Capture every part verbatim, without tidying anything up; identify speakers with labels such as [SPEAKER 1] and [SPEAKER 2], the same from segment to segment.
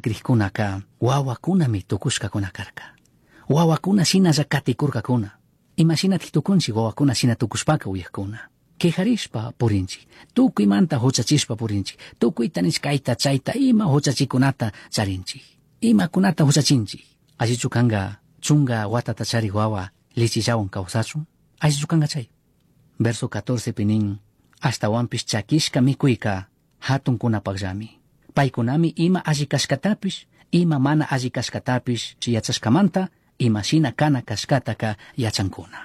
[SPEAKER 1] krihkunaka wawakunami tukushkakuna karka. Wawakuna shina katikurkakuna. Imashinatik tukunchi wawakuna shina tukushpaka uyakuna. Kejarishpa purinchi, tukuymanta huchachishpa purinchi, tukuyta nishkayta chayta ima huchachikunata charinchi, ima kunata huchachinchi. Allichu kanga chunga watata chari wawa lichillawan kawsachun, allichu kanga chay. Verso catorce pinin, hasta wampis chakishka mikuyka hatun kunapakllami. Paykunami ima alli kashkatapish, ima mana alli kashkatapish yachashkamanta, ima shina kana kashkataka yachankuna.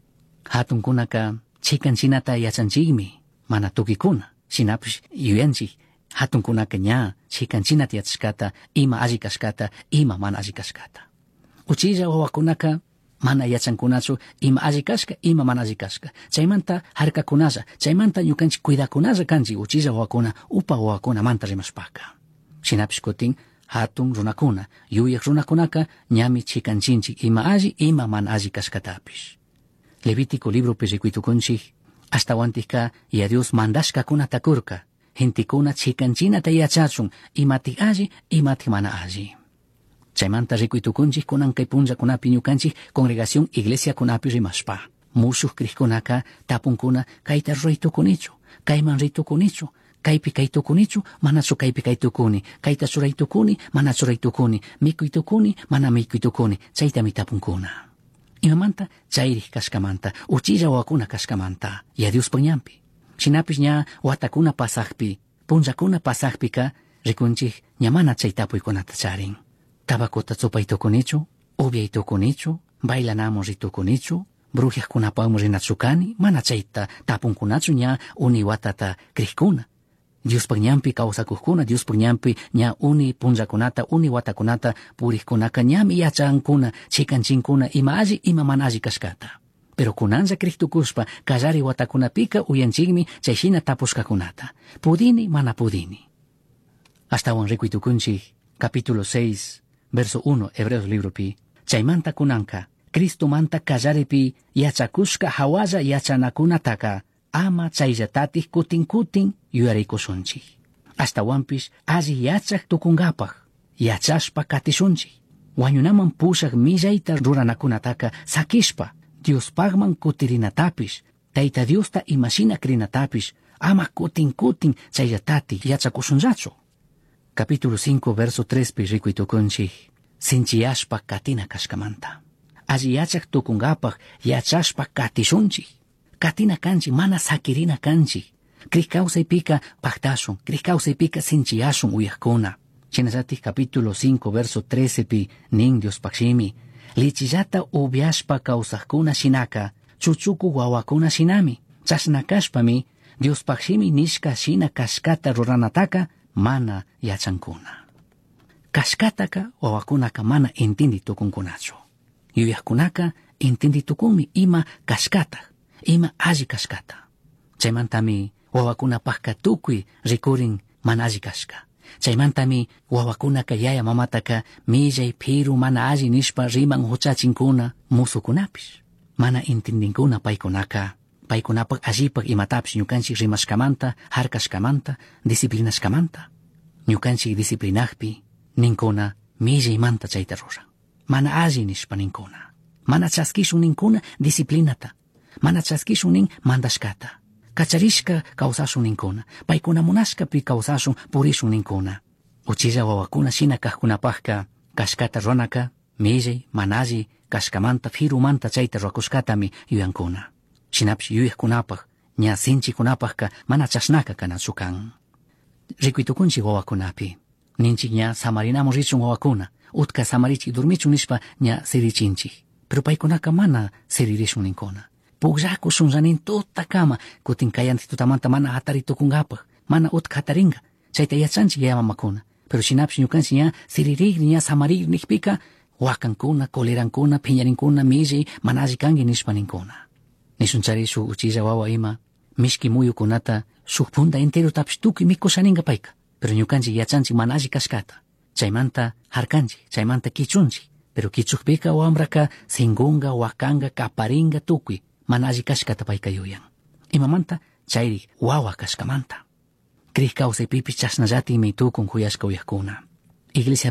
[SPEAKER 1] Hatun kunaka chikan chinata yachanchikmi, mana tukikuna, shinapish yuyanchik, hatun kunaka ña chikan chinata yachashkata, ima alli kashkata, ima mana alli kashkata. Uchilla wawakunaka mana yachankunachu ima alli kashka, ima mana alli kashka. Chaymanta harkakunalla, chaymanta ñukanchik cuidakunalla kanchik uchilla wawakuna, upa wawakuna manta rimashpaka. Shinapish kutin hatun runakuna, yuyak runakunaka ñami chikanchinchik ima alli, ima mana alli kashkatapish. Levítico libro pirikuitukunchik, hasta wantika y a Dios mandashka kuna takurka, gentikuna chikanchinata yachachun, imatik alli, imatik mana alli. Chaymanta rikuitukunchik kunan kay punlla kunapi ñukanchik congregación iglesia kunapi rimashpa. Mushuk krihkunaka tapunkuna kayta ruraytukunichu, kayman riytukunichu, kaypi kaytukunichu, manachu kaypi kaytukuni, kayta churaytukuni, mana churaytukuni, mikuytukuni, mana mikuytukuni, chaytami tapunkuna. Imamanta chayrik kashkamanta, uchilla wawakuna kashkamanta, y a Dios pañampi. Shinapish ña watakuna pasakpi, punllakuna pasakpika, rikunchik ña mana chaytapuykunata charin. Tabakota tsupaytukunichu, ubiaytukunichu, bailanamos ritukunichu, brujiakunapawmi rinachukani, mana chayta tapunkunachu ña uni watata krihkuna. Dios pañampi kawsakukkuna, Dios pañampi ña uni punllakunata, uni watakunata purikkunaka ñami yachankuna, chikanchinkuna, ima alli, ima mana alli kashkata. Pero kunanja krihtukushpa, kallari watakunapika uyanchikmi chayshina tapushkakunata. Pudini, mana pudini. Astawan rikuitukunchik, capítulo seis, verso uno, Hebreos libro pi. Chaymanta kunanka, Cristo manta kallaripi yachakushka hawalla yachanakunataka, ama chayllatatih kutin kutin yuyarikusunchik. Hasta wampish alli yachak tukungapaj, yachashpa katishunchik. Wañunaman pushak millayta ruranakunataka sakishpa, Dios pagman kutirinatapish, tayta Diosta imashina krinatapish, ama kutin kutin chayllatati yachakusunllachu. Capítulo cinco, verso tres pi rikuitukunchik, sinchiyashpa katina kashkamanta. Alli yachak tukungapaj yachashpa katishunchik. Katina kanchi, mana sakirina kanchi. Krihkausaypika paktashun, krihkausaypika sinchiyashun uyakuna. Chinasatih capítulo cinco, verso trece pi nin Dios pakshimi. Lichillata ubiashpa kausajkuna shinaka, chuchuku wawakuna shinami. Chasnakashpami, Dios pakshimi nishka shina kashkata ruranataka, mana yachankuna. Kashkataka wawakunaka mana intindi tukunkunachu. Yuyakunaka intindi tukumi ima kashkata, ima alli kashkata. Chaymantami wawakunapajka tukuy rikurin mana alli kashka. Chaymantami wawakunaka yaya mamataka millay piru mana alli nishpa riman huchachinkuna musukunapish. Mana intindinkuna paykunaka, paykunapak allipak imatapish ñukanchik rimashkamanta, harkashkamanta, disciplinashkamanta. Ñukanchik disciplinakpi ninkuna millaymanta chayta ruran. Mana alli nishpa ninkuna. Mana chaskishun ninkuna disciplinata. Mana chaskishun nin mandashkata. Kacharishka kawsashun ninkuna. Paykuna munashkapi kawsashun purishun ninkuna. Uchilla wawakuna shina kajkunapajka kashkata ronaka, millay, mana alli, kashkamanta, firumanta chayta rakushkatami yuyankuna. Shinapish yuyakkunapaj, ña sinchikunapajka mana chasnaka kanachukan. Rikuitukunchik wawakunapi. Ninchik ña samarinamos richun wawakuna. Utka samarichik durmichun nishpa ña sirichinchik. Pero paykunaka mana siririshun ninkuna. Pugllakushun ranin tuta kama, kutin kayanti tutamanta mana hataritukunkapaj, mana utka hataringa. Chayta yachanchik yaya mamakuna. Pero shinapish ñukanchik ña siririgri ña samarigri nikpika, wakankuna, kolerankuna, piñarinkuna, millay, mana alli kanki nishpa ninkuna. Nishunchari shuk uchilla wawa ima, mishki muyukunata, shuk punta entero tapish tukuy mikushaninga payka. Pero ñukanchik yachanchik mana alli kashkata. Chaymanta harkanchik, chaymanta kichunchik. Pero kichukpika wamraka singunga, wakanga, kaparinga tukuy, mana alli kashkata payka yuyan. Imamanta chayrik wawa kashkamanta. Krihkausaypipish chasnallatin mi tukun kuyashka uyakuna. Iglesia